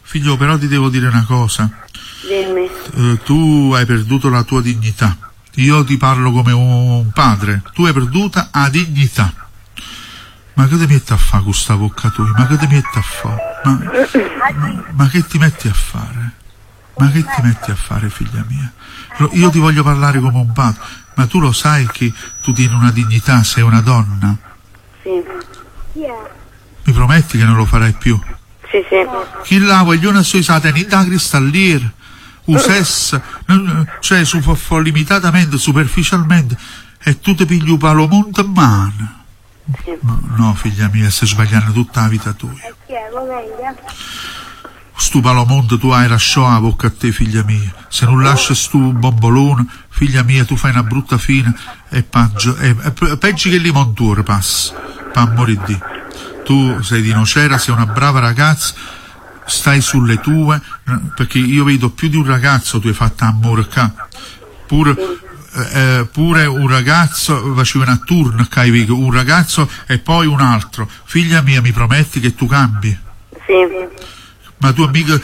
Figlio, però ti devo dire una cosa. Dimmi. Tu hai perduto la tua dignità. Io ti parlo come un padre. Tu hai perduta la dignità. Ma che ti metti a fare con sta bocca tua? Ma che ti metti a fare? Ma che ti metti a fare? Ma che ti metti a fare, figlia mia? Io ti voglio parlare come un padre. Ma tu lo sai che tu tieni una dignità, sei una donna? Sì. Mi prometti che non lo farai più? Sì. Chi la vogliono sui satani da cristalliere, usessa, cioè limitatamente, superficialmente, e tu ti pigli un palomonte in mano. Sì. No, figlia mia, stai sbagliando tutta la vita tua. Stu palomonte tu hai lasciato la bocca a te, figlia mia. Se non lasci stu bombolone, figlia mia, tu fai una brutta fine e peggio che il limontuore passa, per morire di. Tu sei di Nocera, sei una brava ragazza, stai sulle tue, perché io vedo più di un ragazzo tu hai fatto amore qua. Pure un ragazzo faceva un turno, un ragazzo e poi un altro. Figlia mia, mi prometti che tu cambi? Sì. Ma tu amica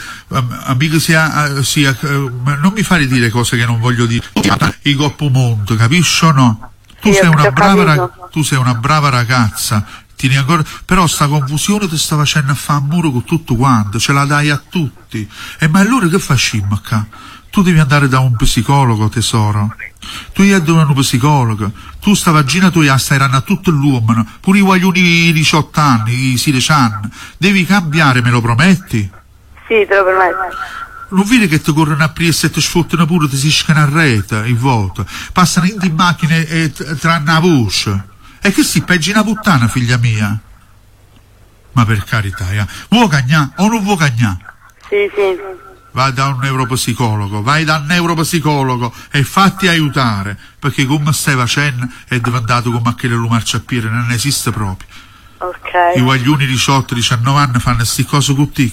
non mi fare dire cose che non voglio dire. I coppo mondo, capisci o no? Tu sei una brava ragazza, tieni ancora, però sta confusione ti sta facendo a fare amore con tutto quanto, ce la dai a tutti. E ma allora che facciamo qua? Tu devi andare da un psicologo, tesoro. Tu hai da un psicologo. Tu sta vagina tu stai a tutto l'uomo, pure i guaglioni di 18 anni, i 16 anni. Devi cambiare, me lo prometti? Sì, te lo prometto. Non vedi che ti corrono a presa e ti sfottano pure, ti si scana a rete, in vuoto. Passano in macchine e tranne la voce. E che si peggi una puttana, figlia mia? Ma per carità, vuoi cagnà o non vuoi cagnà? Sì. Vai da un neuropsicologo e fatti aiutare, perché come stai facendo è diventato come aquele marciapiede, non esiste proprio. Ok. I guaglioni 18-19 anni fanno sti cose con te.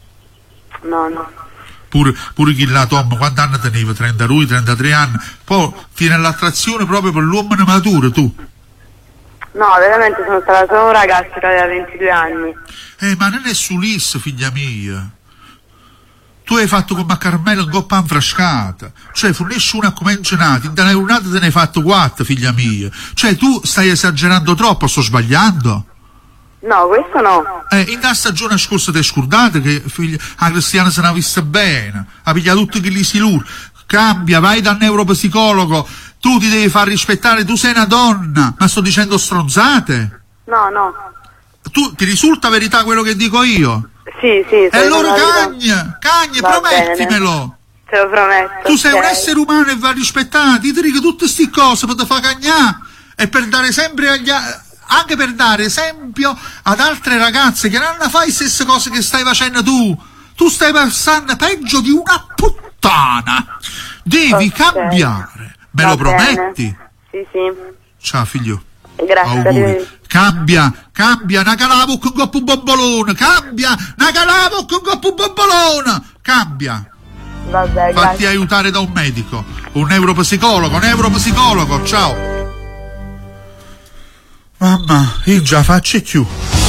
No. Pure chi la Tom, quanti anni teneva? 32, 33 anni. Poi tiene l'attrazione proprio per l'uomo maturo, tu. No, veramente sono stata solo un ragazzo che aveva 22 anni. Ma non è Sulis, figlia mia. Tu hai fatto come a Carmelo in coppa infrascata. Cioè, fornisci una come incenati, da una te ne hai fatto 4, figlia mia. Cioè, tu stai esagerando troppo, sto sbagliando? No, questo no. In la stagione scorsa ti scordate che la Cristiana se ne ha vista bene, ha pigliato tutti che li si lur. Cambia, vai dal neuropsicologo, tu ti devi far rispettare, tu sei una donna, ma sto dicendo stronzate? No. Tu ti risulta verità quello che dico io? Sì. E allora cagna, promettimelo. Te lo prometto. Tu sei un essere umano e va rispettato, ti dico tutte ste cose per te far cagnà e per dare sempre anche per dare esempio ad altre ragazze che non fai le stesse cose che stai facendo tu. Tu stai passando peggio di una puttana. Devi cambiare. Me lo prometti? Sì. Ciao figlio. Grazie. Auguri. Cambia, una calavo con coppo un bombolone. Cambia. Vabbè, Fatti grazie. aiutare da un medico, un neuropsicologo. Ciao. Mamma, io già faccio più.